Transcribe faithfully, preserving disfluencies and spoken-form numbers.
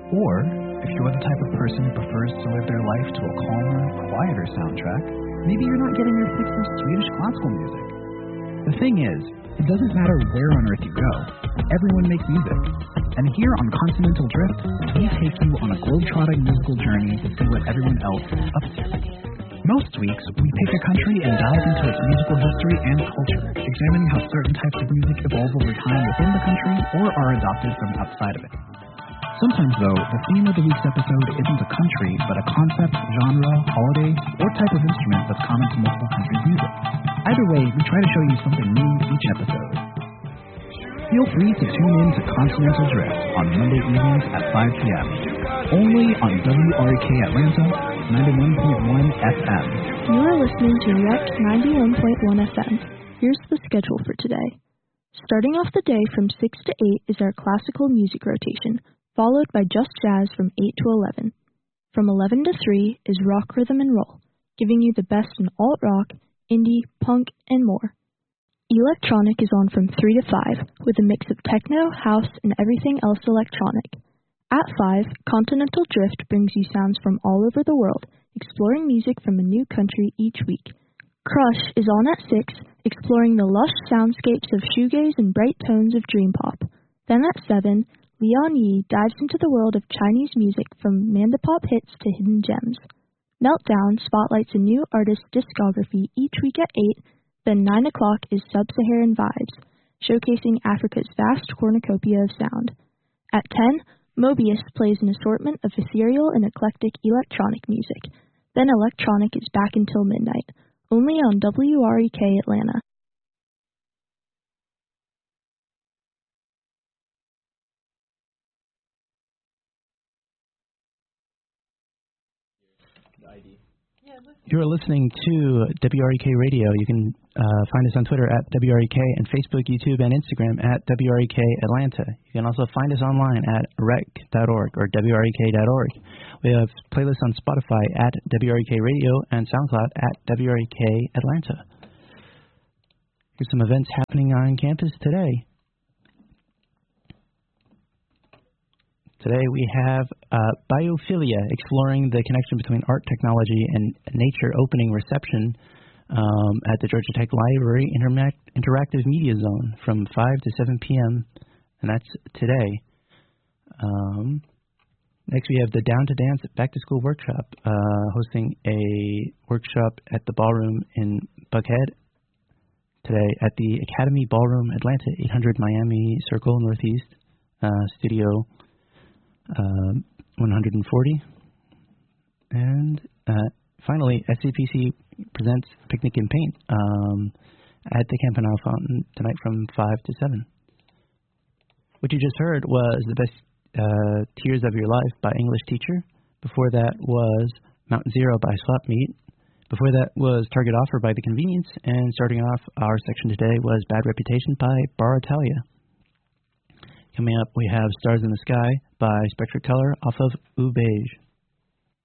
Or, if you're the type of person who prefers to live their life to a calmer, quieter soundtrack, maybe you're not getting your fix of Swedish classical music. The thing is, it doesn't matter where on earth you go. Everyone makes music. And here on Continental Drift, we take you on a globe-trotting musical journey to see what everyone else is up to. Most weeks, we pick a country and dive into its musical history and culture, examining how certain types of music evolve over time within the country or are adopted from outside of it. Sometimes, though, the theme of the week's episode isn't a country, but a concept, genre, holiday, or type of instrument that's common to multiple countries' music. Either way, we try to show you something new each episode. Feel free to tune in to Continental Drift on Monday evenings at five p.m. Only on W R E K Atlanta, ninety-one point one F M. You are listening to Rec ninety-one point one F M. Here's the schedule for today. Starting off the day from six to eight is our classical music rotation, followed by Just Jazz from eight to eleven. From eleven to three is Rock, Rhythm, and Roll, giving you the best in alt-rock, indie, punk, and more. Electronic is on from three to five, with a mix of techno, house, and everything else electronic. At five, Continental Drift brings you sounds from all over the world, exploring music from a new country each week. Crush is on at six, exploring the lush soundscapes of shoegaze and bright tones of dream pop. Then at seven, Leon Yi dives into the world of Chinese music from mandopop hits to hidden gems. Meltdown spotlights a new artist's discography each week at eight, then nine o'clock is Sub-Saharan Vibes, showcasing Africa's vast cornucopia of sound. At ten, Mobius plays an assortment of ethereal and eclectic electronic music. Then electronic is back until midnight, only on W R E K Atlanta. You're listening to W R E K Radio. You can uh, find us on Twitter at W R E K and Facebook, YouTube, and Instagram at W R E K Atlanta. You can also find us online at rec dot org or W R E K dot org. We have playlists on Spotify at W R E K Radio and SoundCloud at W R E K Atlanta. Here's some events happening on campus today. Today we have uh, Biophilia, exploring the connection between art, technology, and nature, opening reception um, at the Georgia Tech Library Intermac- Interactive Media Zone from five to seven p.m., and that's today. Um, next we have the Down to Dance Back to School Workshop, uh, hosting a workshop at the Ballroom in Buckhead today at the Academy Ballroom, Atlanta, eight hundred Miami Circle Northeast, uh, Studio Uh, one hundred forty. And uh, finally, S C P C presents Picnic and Paint um, at the Campanile Fountain tonight from five to seven. What you just heard was The Best uh, Tears of Your Life by English Teacher. Before that was Mount Zero by Swap Meet. Before that was Target Offer by The Convenience. And starting off our section today was Bad Reputation by Bar Italia. Coming up, we have Stars in the Sky by Spectric Color off of Ooh Beige.